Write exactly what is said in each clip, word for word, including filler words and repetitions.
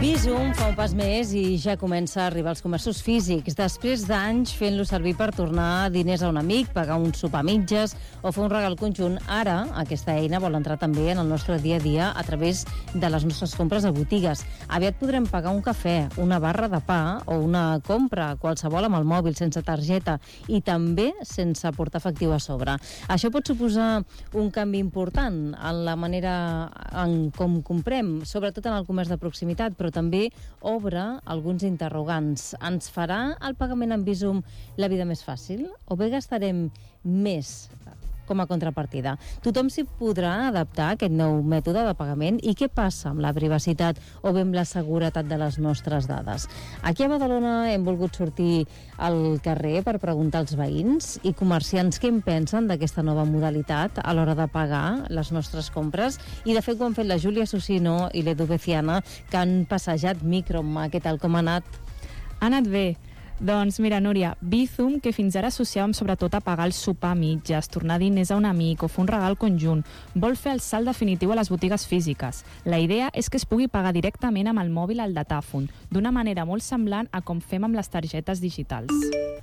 Bizum fa un pas més i ja comença a arribar als comerços físics. Després d'anys fent-lo servir per tornar diners a un amic, pagar un sopar a mitges o fer un regal conjunt, ara aquesta eina vol entrar també en el nostre dia a dia a través de les nostres compres a botigues. Aviat podrem pagar un cafè, una barra de pa o una compra qualsevol amb el mòbil, sense targeta i també sense portar efectiu a sobre. Això pot suposar un canvi important en la manera en com comprem, sobretot en el comerç de proximitat, però també obre alguns interrogants. Ens farà el pagament en Bizum la vida més fàcil? O bé gastarem més com a contrapartida? Tothom s'hi podrà adaptar a aquest nou mètode de pagament? I què passa amb la privacitat o bé amb la seguretat de les nostres dades? Aquí a Badalona hem volgut sortir al carrer per preguntar als veïns i comerciants què en pensen d'aquesta nova modalitat a l'hora de pagar les nostres compres. I de fet ho han fet la Júlia Susino i l'Edu Beciana, que han passejat Micromà. Què tal, com ha anat? Ha anat bé. Doncs mira, Núria, Bizum, que fins ara associàvem sobretot a pagar el sopar a mitges, tornar diners a un amic o fer un regal conjunt, vol fer el salt definitiu a les botigues físiques. La idea és que es pugui pagar directament amb el mòbil al datàfon, d'una manera molt semblant a com fem amb les targetes digitals.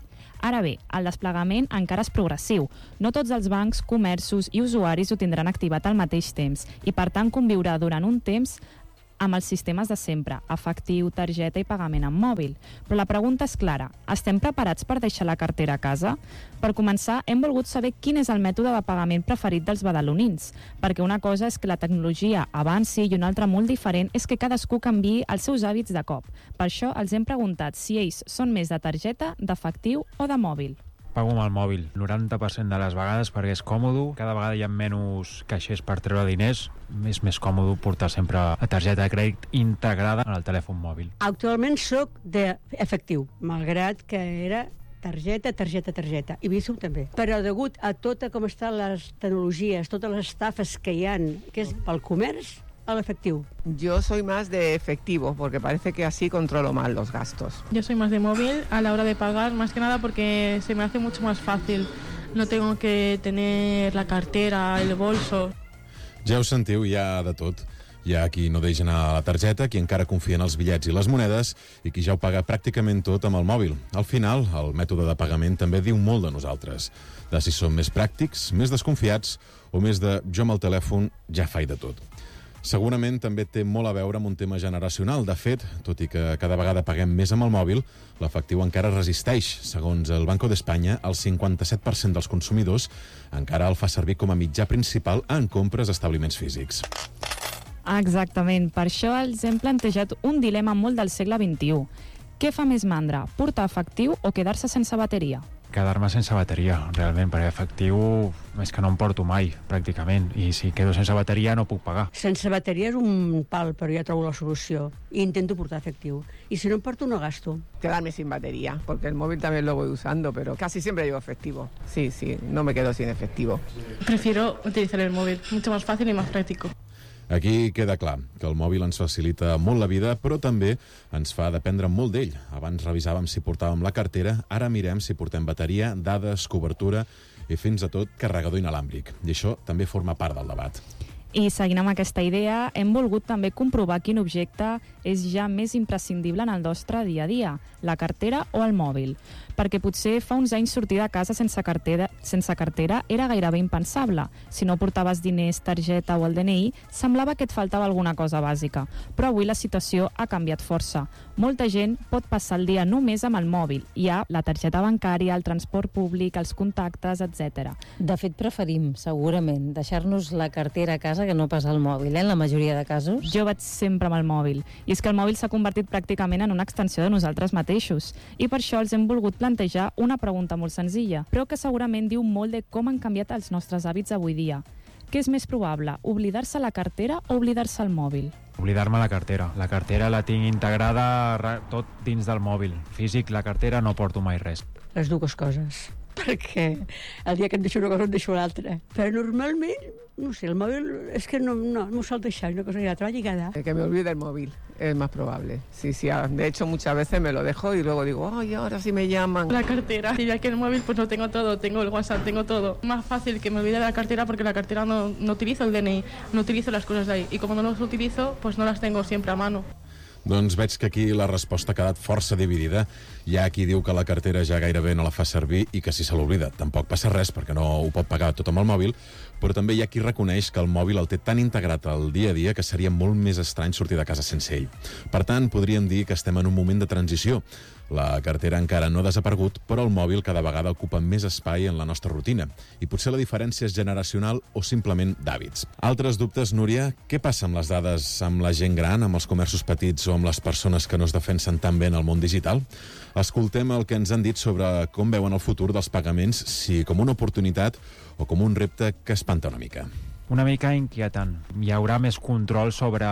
Ara bé, el desplegament encara és progressiu. No tots els bancs, comerços i usuaris ho tindran activat al mateix temps i, per tant, conviurà durant un temps amb els sistemes de sempre, efectiu, targeta i pagament amb mòbil. Però la pregunta és clara, estem preparats per deixar la cartera a casa? Per començar, hem volgut saber quin és el mètode de pagament preferit dels badalonins, perquè una cosa és que la tecnologia avanci i una altra molt diferent és que cadascú canviï els seus hàbits de cop. Per això els hem preguntat si ells són més de targeta, d'efectiu o de mòbil. Pago amb el mòbil, noranta per cent de les vegades, perquè és còmode, cada vegada hi ha menys caixers per treure diners, és més còmode portar sempre la targeta de crèdit integrada en el telèfon mòbil. Actualment soc d'efectiu, malgrat que era targeta, targeta, targeta, i Bizum també. Però degut a tota com estan les tecnologies, totes les estafes que hi ha, que és pel comerç, al efectivo. Yo soy más de efectivo, porque parece que así controlo más los gastos. Yo soy más de móvil a la hora de pagar, más que nada porque se me hace mucho más fácil. No tengo que tener la cartera, el bolso. Ja ho sentiu, hi ha de tot. Hi ha qui no deixa anar a la targeta, qui encara confia en els bitllets i les monedes i qui ja ho paga pràcticament tot amb el mòbil. Al final, el mètode de pagament també diu molt de nosaltres. De si som més pràctics, més desconfiats o més de jo amb el telèfon ja faig de tot. Segurament també té molt a veure amb un tema generacional. De fet, tot i que cada vegada paguem més amb el mòbil, l'efectiu encara resisteix. Segons el Banco d'Espanya, el cinquanta-set per cent dels consumidors encara el fa servir com a mitjà principal en compres a establiments físics. Exactament. Per això els hem plantejat un dilema molt del segle vint-i-u. Què fa més mandra, portar efectiu o quedar-se sense bateria? Quedar-me sense bateria, realment, perquè efectiu és que no em porto mai, pràcticament, i si quedo sense bateria no puc pagar. Sense bateria és un pal, però ja trobo la solució. I intento portar efectiu. Y si no porto, no gasto. Quedarme sin batería, porque el móvil también lo voy usando, pero casi siempre llevo efectivo. Sí, sí, no me quedo sin efectivo. Prefiero utilizar el móvil, mucho más fácil y más práctico. Aquí queda clar que el mòbil ens facilita molt la vida, però també ens fa dependre molt d'ell. Abans revisàvem si portàvem la cartera, ara mirem si portem bateria, dades, cobertura i fins a tot carregador inalàmbric. I això també forma part del debat. I seguint amb aquesta idea, hem volgut també comprovar quin objecte és ja més imprescindible en el nostre dia a dia, la cartera o el mòbil. Perquè potser fa uns anys sortir de casa sense cartera, sense cartera era gairebé impensable. Si no portaves diners, targeta o el D N I, semblava que et faltava alguna cosa bàsica. Però avui la situació ha canviat força. Molta gent pot passar el dia només amb el mòbil. Hi ha la targeta bancària, el transport públic, els contactes, etcètera. De fet, preferim, segurament, deixar-nos la cartera a casa que no pas al mòbil, eh, en la majoria de casos. Jo vaig sempre amb el mòbil. I és que el mòbil s'ha convertit pràcticament en una extensió de nosaltres mateixos. I per això els hem volgut plantejar una pregunta molt senzilla, però que segurament diu molt de com han canviat els nostres hàbits avui dia. Què és més probable, oblidar-se la cartera o oblidar-se el mòbil? Oblidar-me la cartera. La cartera la tinc integrada tot dins del mòbil. Físic, la cartera no porto mai res. Les dues coses. Perquè el dia que em deixo una cosa em deixo l'altra. Però normalment, no sé, el mòbil és que no, no, no sol deixar una cosa i l'altra va lligada. Que me olvide el móvil, es más probable. Sí, sí, de hecho muchas veces me lo dejo y luego digo, ay, ahora sí me llaman. La cartera, y ya que el móvil pues lo tengo todo, tengo el WhatsApp, tengo todo. Más fácil que me olvide la cartera porque la cartera no, no utilizo el D N I, no utilizo las cosas de ahí. Y como no los utilizo, pues no las tengo siempre a mano. Doncs veig que aquí la resposta ha quedat força dividida. Hi ha qui diu que la cartera ja gairebé no la fa servir i que si se l'oblida tampoc passa res perquè no ho pot pagar tot amb el mòbil, però també hi ha qui reconeix que el mòbil el té tan integrat al dia a dia que seria molt més estrany sortir de casa sense ell. Per tant, podríem dir que estem en un moment de transició. La cartera encara no ha desaparegut, però el mòbil cada vegada ocupa més espai en la nostra rutina. I potser la diferència és generacional o simplement d'hàbits. Altres dubtes, Núria? Què passa amb les dades amb la gent gran, amb els comerços petits o amb les persones que no es defensen tan bé en el món digital? Escoltem el que ens han dit sobre com veuen el futur dels pagaments, si com una oportunitat o com un repte que espanta una mica. Una mica inquietant. Hi haurà més control sobre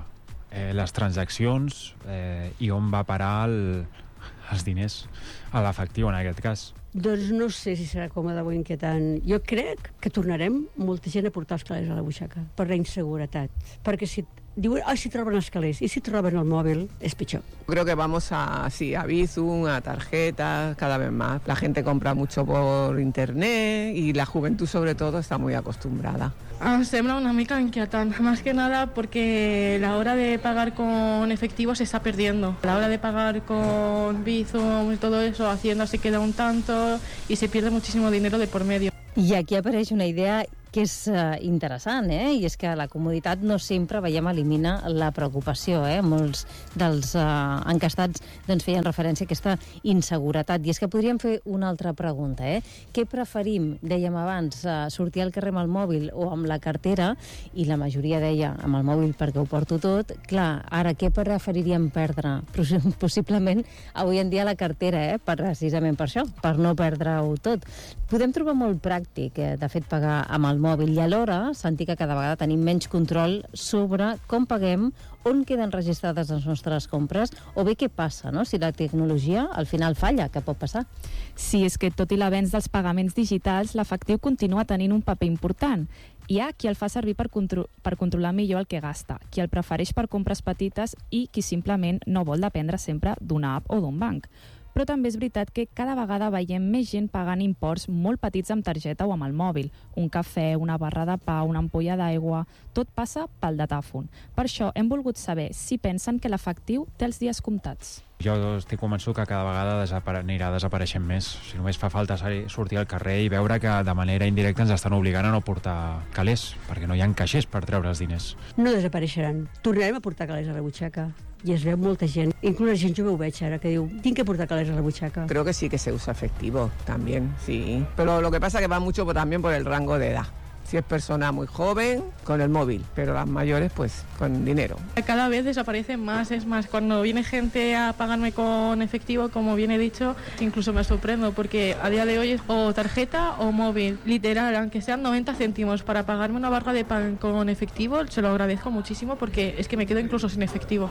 eh, les transaccions eh, i on va parar el, els diners, a l'efectiu en aquest cas. Doncs no sé si serà còmode o inquietant. Jo crec que tornarem molta gent a portar els calés a la butxaca per la inseguretat. Perquè si diuen, ah, si troben els calés, i si troben el mòbil, és pitjor. Creo que vamos a, sí, a Bizum, a tarjetas, cada vez más. La gente compra mucho por internet y la juventud sobre todo está muy acostumbrada. Em sembla una mica inquietant, más que nada porque la hora de pagar con efectivo se está perdiendo. La hora de pagar con Bizum y todo eso, Hacienda se queda un tanto y se pierde muchísimo dinero de por medio. I aquí apareix una idea que és uh, interessant, eh? I és que la comoditat no sempre, veiem, elimina la preocupació, eh? Molts dels uh, encastats doncs, feien referència a aquesta inseguretat. I és que podríem fer una altra pregunta, eh? Què preferim, dèiem abans, uh, sortir al carrer amb el mòbil o amb la cartera? I la majoria deia amb el mòbil perquè ho porto tot. Clar, ara què preferiríem perdre? Possiblement avui en dia la cartera, eh? Precisament per això, per no perdre-ho tot. Podem trobar molt pràctic, eh? De fet, pagar amb el mòbil i alhora sentir que cada vegada tenim menys control sobre com paguem, on queden registrades les nostres compres o bé què passa, no? Si la tecnologia al final falla, què pot passar? Sí, és que tot i l'avenç dels pagaments digitals, l'efectiu continua tenint un paper important. Hi ha qui el fa servir per, contro per controlar millor el que gasta, qui el prefereix per compres petites i qui simplement no vol dependre sempre d'una app o d'un banc. Però també és veritat que cada vegada veiem més gent pagant imports molt petits amb targeta o amb el mòbil. Un cafè, una barra de pa, una ampolla d'aigua... Tot passa pel datàfon. Per això hem volgut saber si pensen que l'efectiu té els dies comptats. Jo estic convençut que cada vegada desapare... anirà desapareixent més. Si només fa falta sortir al carrer i veure que de manera indirecta ens estan obligant a no portar calés, perquè no hi ha caixers per treure els diners. No desapareixeran. Tornarem a portar calés a la butxaca. I es veu molta gent, inclús la gent jove ho veig ara, que diu, tinc que portar calés a la butxaca. Creo que sí que se usa efectivo también, sí. Pero lo que pasa es que va mucho también por el rango de edad. Si es persona muy joven, con el móvil, pero las mayores, pues, con dinero. Cada vez desaparecen más, es más, cuando viene gente a pagarme con efectivo, como bien he dicho, incluso me sorprendo, porque a día de hoy es o tarjeta o móvil, literal, aunque sean noventa céntimos, para pagarme una barra de pan con efectivo, se lo agradezco muchísimo, porque es que me quedo incluso sin efectivo.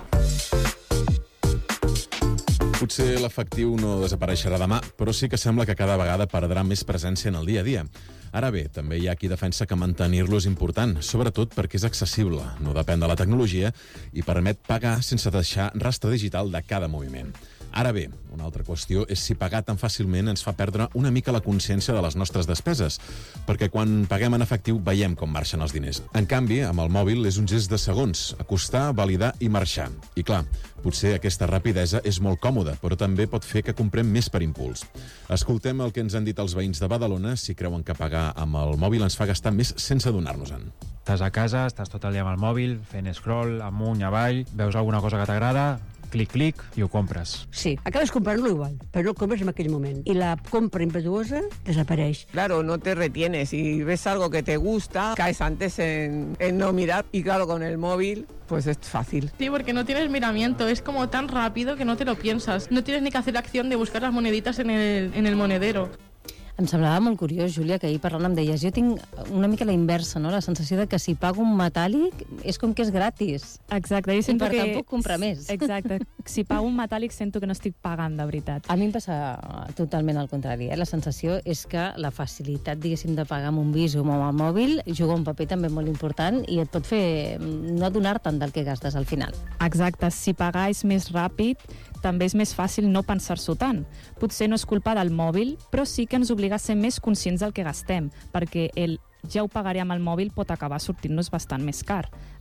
Potser l'efectiu no desapareixerà demà, però sí que sembla que cada vegada perdrà més presència en el dia a dia. Ara bé, també hi ha qui defensa que mantenir-lo és important, sobretot perquè és accessible, no depèn de la tecnologia i permet pagar sense deixar rastre digital de cada moviment. Ara bé, una altra qüestió és si pagar tan fàcilment ens fa perdre una mica la consciència de les nostres despeses, perquè quan paguem en efectiu veiem com marxen els diners. En canvi, amb el mòbil és un gest de segons, acostar, validar i marxar. I clar, potser aquesta rapidesa és molt còmoda, però també pot fer que comprem més per impuls. Escoltem el que ens han dit els veïns de Badalona si creuen que pagar amb el mòbil ens fa gastar més sense adonar-nos-en. Estàs a casa, estàs tot el dia amb el mòbil, fent scroll, amunt, avall, veus alguna cosa que t'agrada, clic, clic, i ho compres. Sí, acabes comprant-lo igual, però no el compres en aquell moment. I la compra impetuosa desapareix. Claro, no te retienes. Si ves algo que te gusta, caes antes en, en no mirar. Y claro, con el móvil, pues es fácil. Sí, porque no tienes miramiento, es como tan rápido que no te lo piensas. No tienes ni que hacer la acción de buscar las moneditas en el, en el monedero. Em semblava molt curiós, Júlia, que ahir parlant em deies, jo tinc una mica la inversa, no? La sensació de que si pago un metàl·lic és com que és gratis. Exacte. Jo I sento per que... tant puc comprar més. Exacte. Si pago un metàl·lic sento que no estic pagant de veritat. A mi em passa totalment al contrari. Eh? La sensació és que la facilitat, diguéssim, de pagar amb un Bizum o amb el mòbil juga un paper també molt important i et pot fer no adonar-te'n del que gastes al final. Exacte. Si pagar és més ràpid, també és més fàcil no pensar-s'ho tant. Potser no és culpa del mòbil, però sí que ens obliga a ser més conscients del que gastem, perquè el ja ho pagaré amb el mòbil pot acabar sortint-nos bastant més car.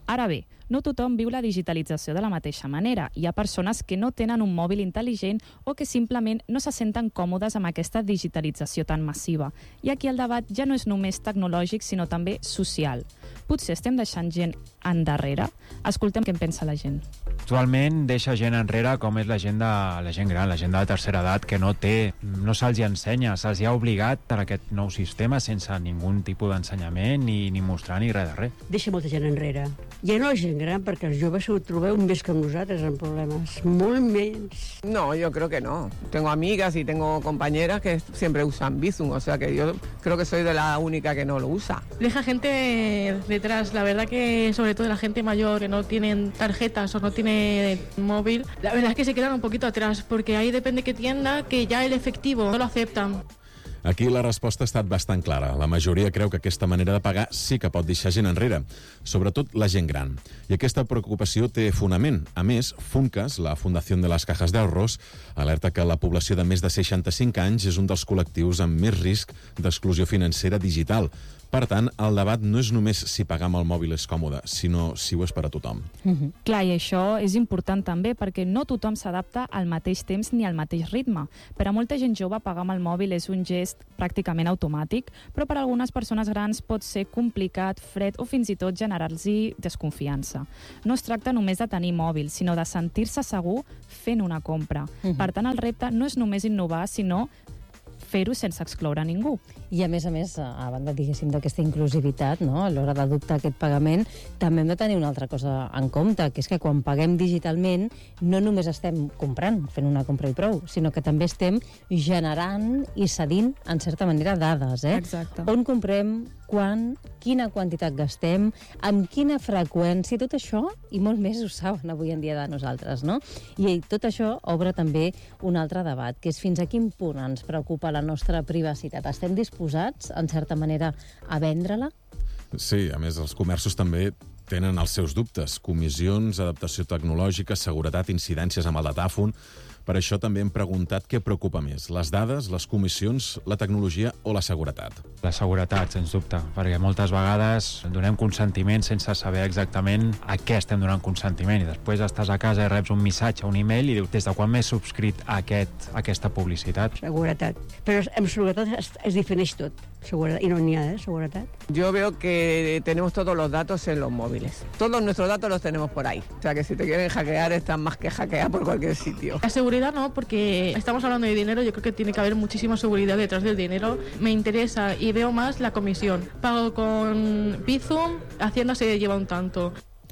Ara bé, no tothom viu la digitalització de la mateixa manera. Hi ha persones que no tenen un mòbil intel·ligent o que simplement no se senten còmodes amb aquesta digitalització tan massiva. I aquí el debat ja no és només tecnològic, sinó també social. Potser estem deixant gent endarrere? Escoltem què en pensa la gent. Actualment deixa gent enrere com és la gent, de, la gent gran, la gent de la tercera edat, que no té, no se'ls ensenya, se'ls ha obligat per aquest nou sistema sense ningú tipus d'ensenyament, ni, ni mostrar ni res de res. Deixa molta gent enrere. Ja no la gent gran, perquè els joves ho trobeu més que nosaltres en problemes. Molt menys. No, yo creo que no. Tengo amigas y tengo compañeras que siempre usan Bizum, o sea que yo creo que soy de la única que no lo usa. Deja gente detrás, la verdad que sobre todo la gente mayor que no tienen tarjetas o no tiene móvil, la verdad es que se quedan un poquito atrás, porque ahí depende qué tienda, que ya el efectivo no lo aceptan. Aquí la resposta ha estat bastant clara. La majoria creu que aquesta manera de pagar sí que pot deixar gent enrere, sobretot la gent gran. I aquesta preocupació té fonament. A més, Funcas, la Fundació de les Cajas de Ahorros, alerta que la població de més de seixanta-cinc anys és un dels col·lectius amb més risc d'exclusió financera digital. Per tant, el debat no és només si pagar amb el mòbil és còmode, sinó si ho és per a tothom. Mm-hmm. Clar, i això és important també perquè no tothom s'adapta al mateix temps ni al mateix ritme. Per a molta gent jove, pagar amb el mòbil és un gest pràcticament automàtic, però per a algunes persones grans pot ser complicat, fred o fins i tot generar-los desconfiança. No es tracta només de tenir mòbil, sinó de sentir-se segur fent una compra. Mm-hmm. Per tant, el repte no és només innovar, sinó fer-ho sense excloure ningú. I a més a més, a banda, diguéssim, d'aquesta inclusivitat, no?, a l'hora d'adoptar aquest pagament, també hem de tenir una altra cosa en compte, que és que quan paguem digitalment no només estem comprant, fent una compra i prou, sinó que també estem generant i cedint, en certa manera, dades, eh? Exacte. On comprem, quan, quina quantitat gastem, amb quina freqüència, tot això, i molt més ho saben avui en dia de nosaltres, no? I tot això obre també un altre debat, que és fins a quin punt ens preocupa la nostra privacitat. Estem disposats, en certa manera, a vendre-la? Sí, a més, els comerços també tenen els seus dubtes. Comissions, adaptació tecnològica, seguretat, incidències amb el datàfon. Per això també hem preguntat què preocupa més, les dades, les comissions, la tecnologia o la seguretat. La seguretat, sens dubte, perquè moltes vegades donem consentiment sense saber exactament a què estem donant consentiment i després estàs a casa i reps un missatge, un e-mail i dius, des de quan m'he subscrit a, aquest, a aquesta publicitat? Seguretat. Però amb seguretat es, es defineix tot. Seguretat. I no n'hi ha, eh, seguretat. Yo veo que tenemos todos los datos en los móviles. Todos nuestros datos los tenemos por ahí. O sea que si te quieren hackear, están más que hackear por cualquier sitio. La seguridad no, porque estamos hablando de dinero, yo creo que tiene que haber muchísima seguridad detrás del dinero. Me interesa y veo más la comisión. Pago con Bizum, Hacienda se lleva un tanto.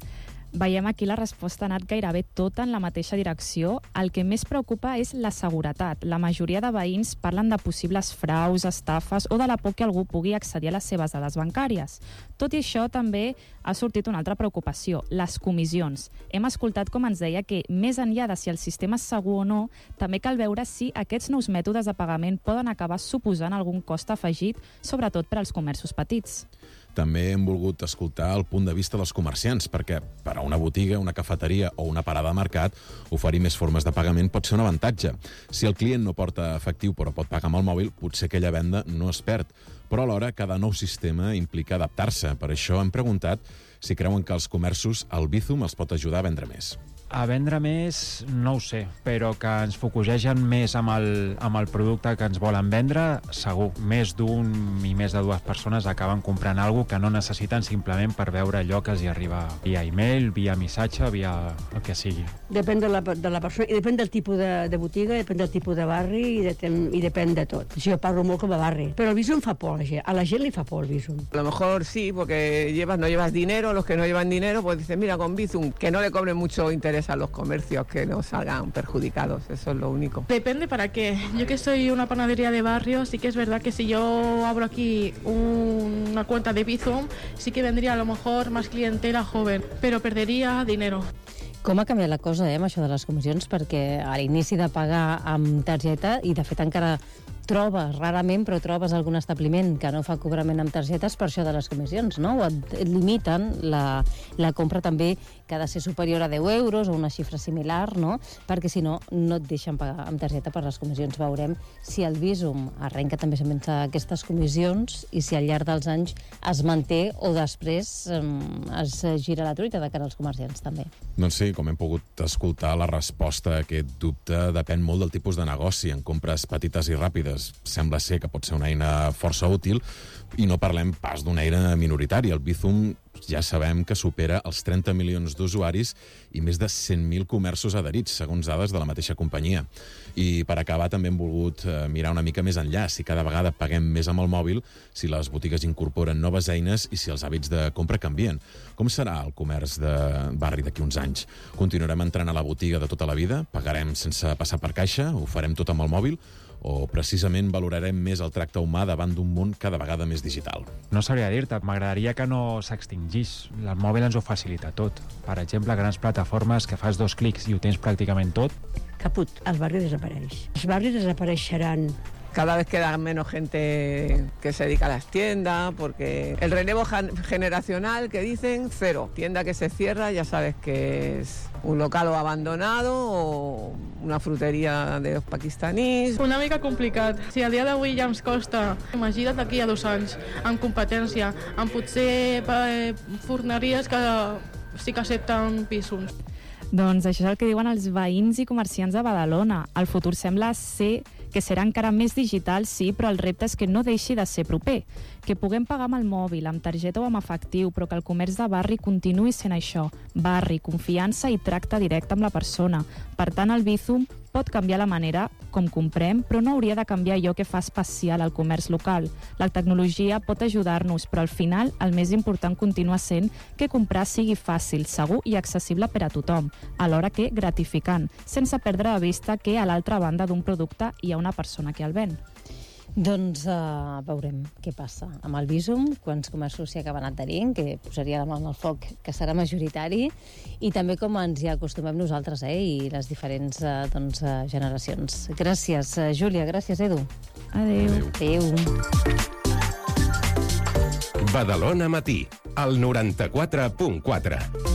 Veiem aquí la resposta ha anat gairebé tota en la mateixa direcció. El que més preocupa és la seguretat. La majoria de veïns parlen de possibles fraus, estafes o de la por que algú pugui accedir a les seves dades bancàries. Tot i això, també ha sortit una altra preocupació, les comissions. Hem escoltat com ens deia que, més enllà de si el sistema és segur o no, també cal veure si aquests nous mètodes de pagament poden acabar suposant algun cost afegit, sobretot per als comerços petits. També hem volgut escoltar el punt de vista dels comerciants, perquè per a una botiga, una cafeteria o una parada de mercat, oferir més formes de pagament pot ser un avantatge. Si el client no porta efectiu però pot pagar amb el mòbil, potser aquella venda no es perd. Però alhora, cada nou sistema implica adaptar-se. Per això hem preguntat si creuen que els comerços, el Bizum, els pot ajudar a vendre més. A vendre més, no ho sé, però que ens focusegen més amb el, amb el producte que ens volen vendre, segur. Més d'un i més de dues persones acaben comprant alguna que no necessiten simplement per veure allò que els hi arriba via e-mail, via missatge, via el que sigui. Depèn de la, de la persona, i depèn del tipus de, de botiga, depèn del tipus de barri i, de, i depèn de tot. Jo parlo molt com a barri, però el Bizum fa por a la gent. A la gent li fa por el Bizum. A lo mejor sí, porque llevas, no llevas dinero, los que no llevan dinero, pues dicen, mira, con Bizum, que no le cobren mucho interés a los comercios, que no salgan perjudicados, eso es lo único. Depende para qué. Yo que soy una panadería de barrio, sí que es verdad que si yo abro aquí un, una cuenta de Bizum, sí que vendría a lo mejor más clientela joven, pero perdería dinero. Com ha canviat la cosa, eh, amb això de les comissions? Perquè a l'inici de pagar amb targeta, i de fet encara trobes, rarament, però trobes algun establiment que no fa cobrament amb targetes per això de les comissions, no? O et, et limiten la, la compra també que ha de ser superior a deu euros o una xifra similar, no? Perquè si no, no et deixen pagar amb targeta per les comissions. Veurem si el Bizum arrenca també sense aquestes comissions i si al llarg dels anys es manté o després um, es gira la truita de cara als comerciants també. Doncs sí, com hem pogut escoltar, la resposta a aquest dubte depèn molt del tipus de negoci. En compres petites i ràpides sembla ser que pot ser una eina força útil i no parlem pas d'una eina minoritària. El Bizum ja sabem que supera els trenta milions d'usuaris i més de cent mil comerços adherits, segons dades de la mateixa companyia. I per acabar també hem volgut mirar una mica més enllà, si cada vegada paguem més amb el mòbil, si les botigues incorporen noves eines i si els hàbits de compra canvien. Com serà el comerç de barri d'aquí uns anys? Continuarem entrant a la botiga de tota la vida? Pagarem sense passar per caixa? Ho farem tot amb el mòbil? O precisament valorarem més el tracte humà davant d'un món cada vegada més digital? No sabria dir-te, m'agradaria que no s'extingís. El mòbil ens ho facilita tot. Per exemple, grans plataformes que fas dos clics i ho tens pràcticament tot. Caput, el barri desapareix. Els barris desapareixeran. Cada vez queda menos gente que se dedica a las tiendas, porque el relevo generacional que dicen, cero. Tienda que se cierra, ya sabes que es un local o abandonado o una fruteria de los pakistaníes. Una mica complicat. Si a dia d'avui ja ens costa, imagina't d'aquí a dos anys, amb competència, amb potser eh, forneries que sí que accepten pisos. Doncs això és el que diuen els veïns i comerciants de Badalona. El futur sembla ser que serà encara més digital, sí, però el repte és que no deixi de ser proper. Que puguem pagar amb el mòbil, amb targeta o amb efectiu, però que el comerç de barri continuï sent això. Barri, confiança i tracte directe amb la persona. Per tant, el Bizum pot canviar la manera com comprem, però no hauria de canviar allò que fa especial al comerç local. La tecnologia pot ajudar-nos, però al final el més important continua sent que comprar sigui fàcil, segur i accessible per a tothom, alhora que gratificant, sense perdre de vista que a l'altra banda d'un producte hi ha una persona que el ven. Doncs uh, veurem què passa amb el Bizum, quants comerços s'hi acaben adherint, que posaria la mà en el foc, que serà majoritari, i també com ens hi acostumem nosaltres, eh, i les diferents uh, doncs, uh, generacions. Gràcies, uh, Júlia. Gràcies, Edu. Adéu. Adéu. Badalona Matí, al noranta-quatre punt quatre.